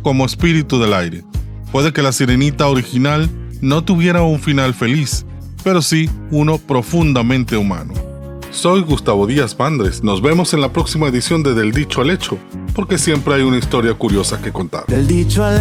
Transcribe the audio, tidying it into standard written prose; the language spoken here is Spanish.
como Espíritu del Aire. Puede que la Sirenita original no tuviera un final feliz, pero sí uno profundamente humano. Soy Gustavo Díaz Mandres. Nos vemos en la próxima edición de Del Dicho al Hecho, porque siempre hay una historia curiosa que contar. Del dicho al